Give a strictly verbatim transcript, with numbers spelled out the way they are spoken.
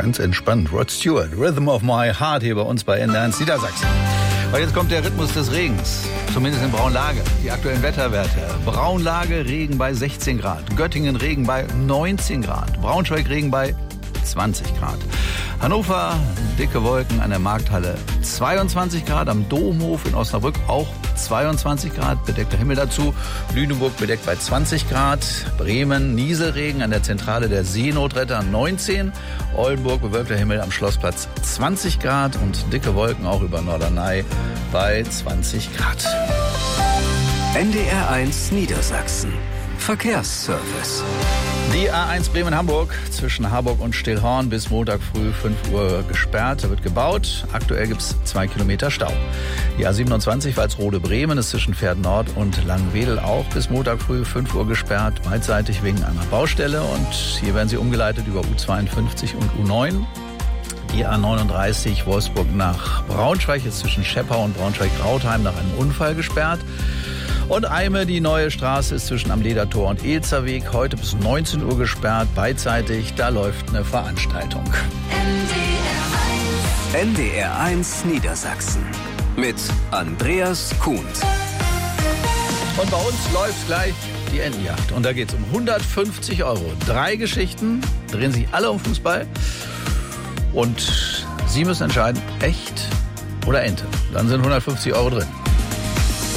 Ganz entspannt. Rod Stewart, Rhythm of My Heart hier bei uns bei N D R eins Niedersachsen. Und jetzt kommt der Rhythmus des Regens, zumindest in Braunlage. Die aktuellen Wetterwerte. Braunlage, Regen bei sechzehn Grad. Göttingen, Regen bei neunzehn Grad. Braunschweig, Regen bei zwanzig Grad. Hannover, dicke Wolken an der Markthalle zweiundzwanzig Grad. Am Domhof in Osnabrück auch zweiundzwanzig Grad, bedeckter Himmel dazu. Lüneburg bedeckt bei zwanzig Grad. Bremen, Nieselregen an der Zentrale der Seenotretter neunzehn. Oldenburg, bewölkter Himmel am Schlossplatz zwanzig Grad. Und dicke Wolken auch über Norderney bei zwanzig Grad. N D R eins Niedersachsen. Verkehrsservice. Die A eins Bremen-Hamburg zwischen Harburg und Stillhorn bis Montag früh fünf Uhr gesperrt. Da wird gebaut. Aktuell gibt es zwei Kilometer Stau. Die A siebenundzwanzig Walsrode-Bremen ist zwischen Pferd Nord und Langwedel auch bis Montag früh fünf Uhr gesperrt. Beidseitig wegen einer Baustelle. Und hier werden sie umgeleitet über U zweiundfünfzig und U neun. Die A neununddreißig Wolfsburg nach Braunschweig ist zwischen Scheppau und Braunschweig-Rautheim nach einem Unfall gesperrt. Und Eime, die neue Straße, ist zwischen am Ledertor und Elzerweg heute bis neunzehn Uhr gesperrt. Beidseitig, da läuft eine Veranstaltung. N D R eins Niedersachsen mit Andreas Kuhn. Und bei uns läuft gleich die Entenjagd. Und da geht es um hundertfünfzig Euro. Drei Geschichten, drehen sich alle um Fußball. Und Sie müssen entscheiden, echt oder Ente. Dann sind hundertfünfzig Euro drin.